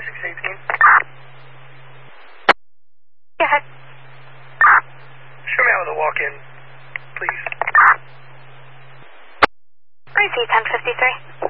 618. Go ahead. Show me out with a walk-in, please. Receive 1053.